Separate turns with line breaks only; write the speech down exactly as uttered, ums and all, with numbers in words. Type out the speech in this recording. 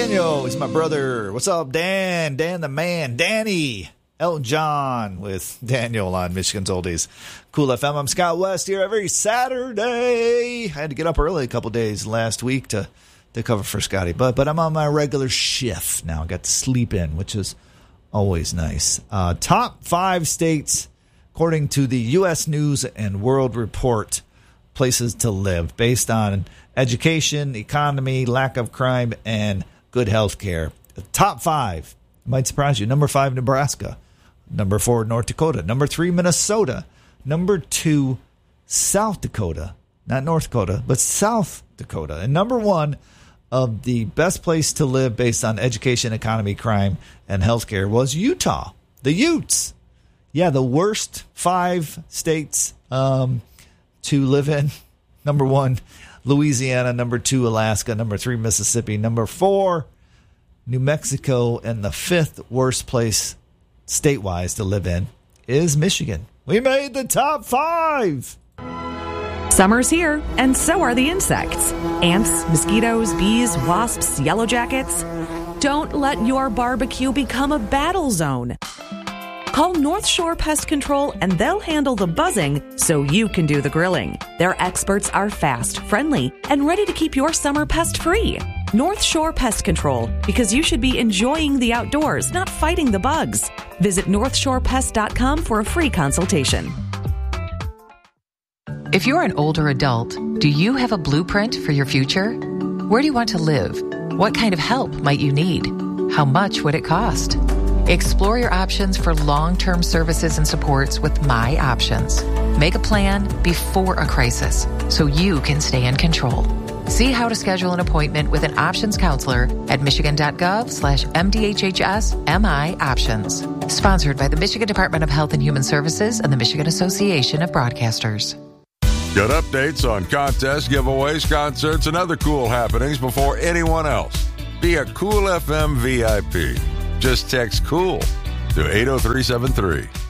Daniel is my brother. What's up, Dan? Dan the man. Danny. Elton John with Daniel on Michigan's Oldies. Cool F M. I'm Scott West here every Saturday. I had to get up early a couple days last week to, to cover for Scotty, but but I'm on my regular shift now. I got to sleep in, which is always nice. Uh, top five states, according to the U S News and World Report, places to live based on education, economy, lack of crime, and good health care. The top five might surprise you. Number five, Nebraska. Number four, North Dakota. Number three, Minnesota. Number two, South Dakota. Not North Dakota, but South Dakota. And number one of the best place to live based on education, economy, crime, and healthcare was Utah. The Utes. Yeah, the worst five states um, to live in. Number one, Louisiana. Number two, Alaska. Number three, Mississippi. Number four, New Mexico. And the fifth worst place state-wise to live in is Michigan. We made the top five.
Summer's here, and so are the insects. Ants, mosquitoes, bees, wasps, yellow jackets. Don't let your barbecue become a battle zone. Call North Shore Pest Control and they'll handle the buzzing so you can do the grilling. Their experts are fast, friendly, and ready to keep your summer pest-free. North Shore Pest Control, because you should be enjoying the outdoors, not fighting the bugs. Visit north shore pest dot com for a free consultation.
If you're an older adult, do you have a blueprint for your future? Where do you want to live? What kind of help might you need? How much would it cost? Explore your options for long-term services and supports with My Options. Make a plan before a crisis so you can stay in control. See how to schedule an appointment with an options counselor at michigan.gov slash MDHHS MI Options. Sponsored by the Michigan Department of Health and Human Services and the Michigan Association of Broadcasters.
Get updates on contests, giveaways, concerts, and other cool happenings before anyone else. Be a Cool F M V I P. Just text COOL to eight oh three seven three.